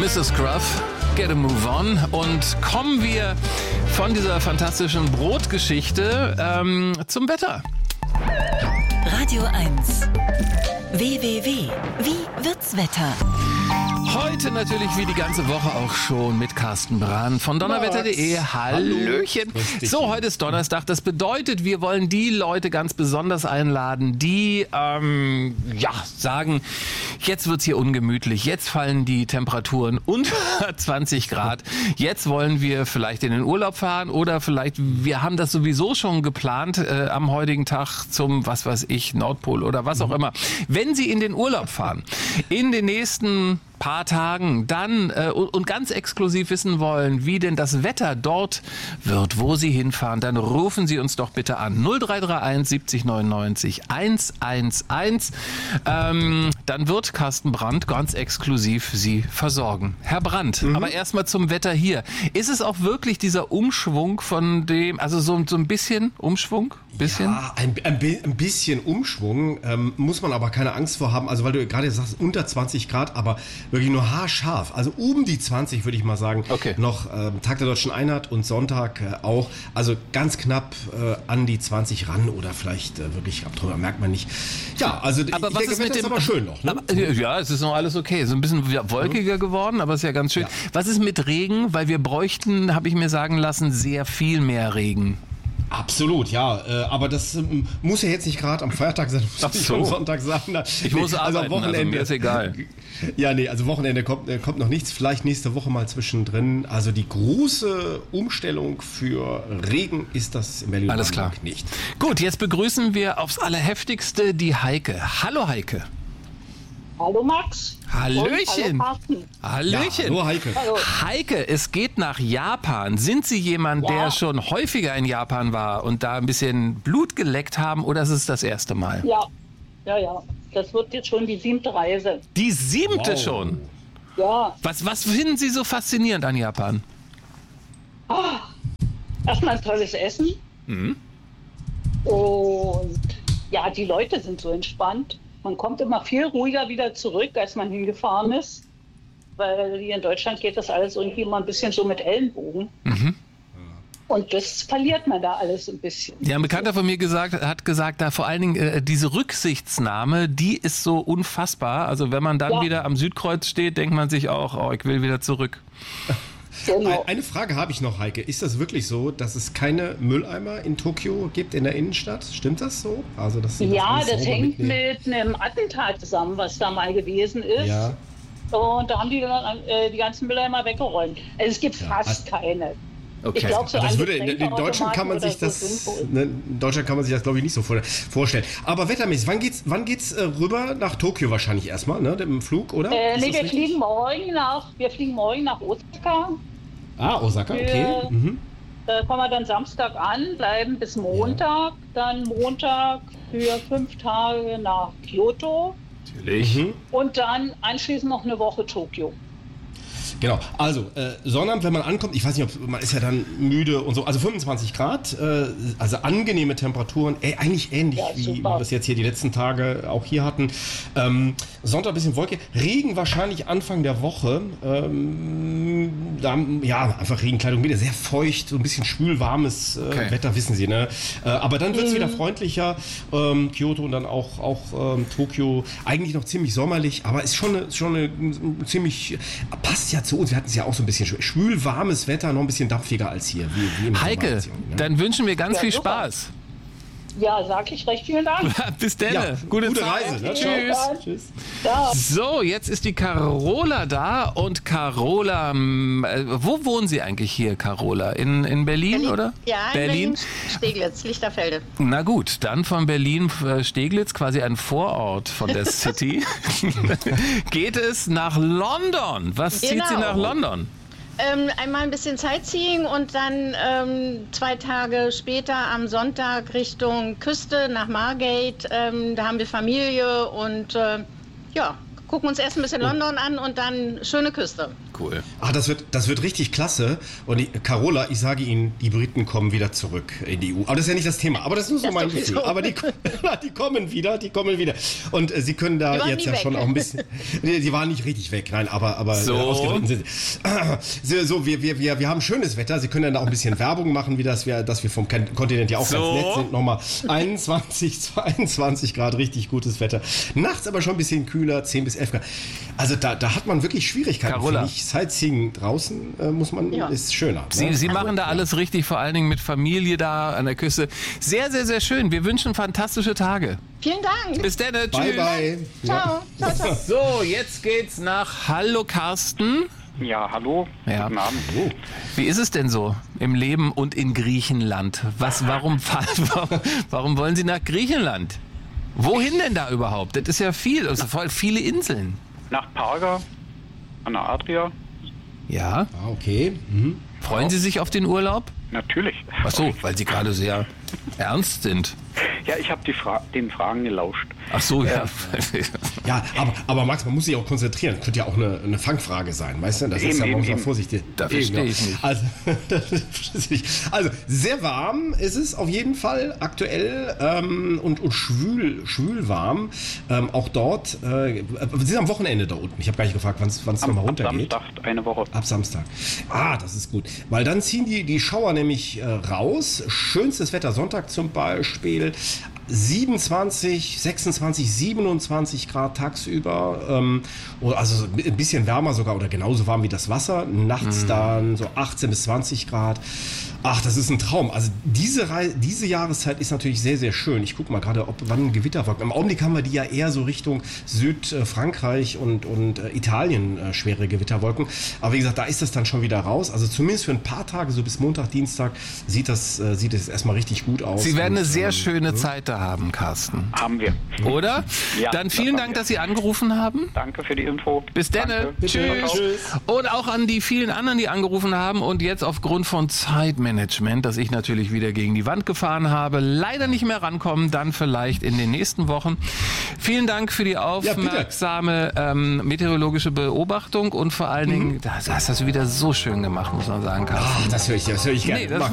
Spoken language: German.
Mrs. Scruff, Get a Move On. Und kommen wir von dieser fantastischen Brotgeschichte zum Wetter. Radio 1. WWW. Wie wird's Wetter? Heute natürlich wie die ganze Woche auch schon mit Carsten Brahn von donnerwetter.de. Hallöchen. So, heute ist Donnerstag. Das bedeutet, wir wollen die Leute ganz besonders einladen, die sagen, jetzt wird's hier ungemütlich, jetzt fallen die Temperaturen unter 20 Grad. Jetzt wollen wir vielleicht in den Urlaub fahren oder vielleicht, wir haben das sowieso schon geplant am heutigen Tag zum, was weiß ich, Nordpol oder was auch immer. Wenn Sie in den Urlaub fahren, in den nächsten paar Tagen dann und ganz exklusiv wissen wollen, wie denn das Wetter dort wird, wo Sie hinfahren, dann rufen Sie uns doch bitte an 0331 70 99 111. Dann wird Carsten Brandt ganz exklusiv Sie versorgen. Herr Brandt, aber erstmal zum Wetter hier. Ist es auch wirklich dieser Umschwung von dem, also so ein bisschen Umschwung? Ja, ein bisschen Umschwung, muss man aber keine Angst vor haben. Also weil du gerade sagst, unter 20 Grad, aber wirklich nur haarscharf. Also um die 20 würde ich mal sagen. Okay. Noch Tag der Deutschen Einheit und Sonntag auch. Also ganz knapp an die 20 ran oder vielleicht wirklich ab drüber, merkt man nicht. Ja, also aber ich denke, das ist aber schön noch. Ne? Aber, ja, es ist noch alles okay. So ein bisschen wolkiger geworden, aber ist ja ganz schön. Ja. Was ist mit Regen? Weil wir bräuchten, habe ich mir sagen lassen, sehr viel mehr Regen. Absolut, ja. Aber das muss ja jetzt nicht gerade am Feiertag sein, muss nicht am Sonntag sein. Ich muss arbeiten, am Wochenende. Also mir ist egal. Ja, nee, also Wochenende kommt noch nichts. Vielleicht nächste Woche mal zwischendrin. Also die große Umstellung für Regen ist das in Berlin alles klar nicht. Gut, jetzt begrüßen wir aufs Allerheftigste die Heike. Hallo Heike. Hallo Max. Hallöchen. Hallo Hallöchen. Ja, hallo Heike. Hallo. Heike, es geht nach Japan. Sind Sie jemand, der schon häufiger in Japan war und da ein bisschen Blut geleckt haben oder ist es das erste Mal? Ja. Das wird jetzt schon die 7. Reise. Die 7. schon? Ja. Was finden Sie so faszinierend an Japan? Erstmal ein tolles Essen. Mhm. Und ja, die Leute sind so entspannt. Man kommt immer viel ruhiger wieder zurück, als man hingefahren ist. Weil hier in Deutschland geht das alles irgendwie immer ein bisschen so mit Ellenbogen. Mhm. Und das verliert man da alles ein bisschen. Ja, ein Bekannter von mir hat gesagt, da vor allen Dingen diese Rücksichtsnahme, die ist so unfassbar. Also wenn man dann wieder am Südkreuz steht, denkt man sich auch, ich will wieder zurück. Genau. Eine Frage habe ich noch, Heike. Ist das wirklich so, dass es keine Mülleimer in Tokio gibt in der Innenstadt? Stimmt das so? Also, dass Sie das hängt mit einem Attentat zusammen, was da mal gewesen ist. Ja. Und da haben die dann die ganzen Mülleimer weggeräumt. Also es gibt fast keine. Okay. Ich glaube, so in Deutschland kann man sich das, in Deutschland kann man sich das, glaube ich, nicht so vorstellen. Aber wettermäßig, wann geht's rüber nach Tokio wahrscheinlich erstmal, ne, mit dem Flug, oder? Wir fliegen morgen nach Osaka. Osaka, okay. Da kommen wir dann Samstag an, bleiben bis Montag, dann Montag für 5 Tage nach Kyoto. Natürlich. Und dann anschließend noch eine Woche Tokio. Genau, also Sonnabend, wenn man ankommt, ich weiß nicht, man ist ja dann müde und so, also 25 Grad, also angenehme Temperaturen, eigentlich ähnlich wie wir das jetzt hier die letzten Tage auch hier hatten. Sonntag ein bisschen Wolke, Regen wahrscheinlich Anfang der Woche, einfach Regenkleidung, wieder sehr feucht, so ein bisschen schwül, warmes Wetter, wissen Sie, ne? Aber dann wird es wieder freundlicher, Kyoto und dann auch Tokio, eigentlich noch ziemlich sommerlich, aber ist schon eine ziemlich, passt ja zu uns, wir hatten es ja auch so ein bisschen schwül, warmes Wetter, noch ein bisschen dampfiger als hier. Wie im Heike, dann wünschen wir ganz viel Spaß. Ja, sag ich recht vielen Dank. Bis dann. Ja, gute Reise. Ne? Tschüss. So, jetzt ist die Carola da und Carola, wo wohnen Sie eigentlich hier, Carola? In Berlin, oder? Ja, in Berlin, Steglitz, Lichterfelde. Na gut, dann von Berlin Steglitz, quasi ein Vorort von der City, geht es nach London. Was zieht Sie nach London? Einmal ein bisschen Sightseeing und dann 2 Tage später am Sonntag Richtung Küste nach Margate. Da haben wir Familie und gucken uns erst ein bisschen London an und dann schöne Küste. cool. Das wird richtig klasse. Und Carola, ich sage Ihnen, die Briten kommen wieder zurück in die EU. Aber das ist ja nicht das Thema. Aber das ist nur so mein Gefühl. Aber die kommen wieder. Und Sie können da jetzt ja schon auch ein bisschen... Sie waren nicht richtig weg, nein, aber ausgeritten sind sie. So, wir haben schönes Wetter. Sie können dann auch ein bisschen Werbung machen, dass wir vom Kontinent ja auch ganz nett sind. Nochmal 21, 22 Grad, richtig gutes Wetter. Nachts aber schon ein bisschen kühler, 10 bis 11 Grad. Also da hat man wirklich Schwierigkeiten. Carola. Sightseeing draußen ist schöner. Sie machen da alles richtig, vor allen Dingen mit Familie da an der Küste. Sehr, sehr, sehr schön. Wir wünschen fantastische Tage. Vielen Dank. Bis dann. Tschüss. Bye, bye. Ciao. Ciao, ciao. So, jetzt geht's nach Hallo Carsten. Ja, hallo. Ja. Guten Abend. Wie ist es denn so im Leben und in Griechenland? Warum wollen Sie nach Griechenland? Wohin denn da überhaupt? Das ist ja viel, also voll viele Inseln. Nach Parga, an der Adria. Ja. Okay. Freuen Sie sich auf den Urlaub? Natürlich. Ach so, weil Sie gerade sehr ernst sind. Ja, ich habe den Fragen gelauscht. Ach so, ja. Ja, aber Max, man muss sich auch konzentrieren. Könnte ja auch eine Fangfrage sein, weißt du? Das ist ja, man muss mal vorsichtig. Da verstehe ich nicht. Also, sehr warm ist es auf jeden Fall aktuell und schwül warm. Auch dort, wir sind am Wochenende da unten. Ich habe gar nicht gefragt, wann es nochmal runtergeht. Ab Samstag, eine Woche. Ab Samstag. Das ist gut. Weil dann ziehen die Schauer nämlich raus. Schönstes Wetter, Sonntag zum Beispiel. 27, 26, 27 Grad tagsüber, also ein bisschen wärmer sogar oder genauso warm wie das Wasser. Nachts dann so 18 bis 20 Grad. Ach, das ist ein Traum. Also diese Jahreszeit ist natürlich sehr, sehr schön. Ich gucke mal gerade, wann ein Gewitterwolken. Im Augenblick haben wir die ja eher so Richtung Südfrankreich und Italien schwere Gewitterwolken. Aber wie gesagt, da ist das dann schon wieder raus. Also zumindest für ein paar Tage, so bis Montag, Dienstag, sieht es erstmal richtig gut aus. Sie werden eine sehr schöne Zeit da haben, Carsten. Haben wir. Oder? Ja, dann vielen Dank, dass Sie angerufen haben. Danke für die Info. Bis dann. Tschüss. Und auch an die vielen anderen, die angerufen haben und jetzt aufgrund von Zeitmanagement, das ich natürlich wieder gegen die Wand gefahren habe, leider nicht mehr rankommen, dann vielleicht in den nächsten Wochen. Vielen Dank für die aufmerksame meteorologische Beobachtung und vor allen Dingen, das hast du wieder so schön gemacht, muss man sagen, Carsten. Das höre ich gerne. Nee,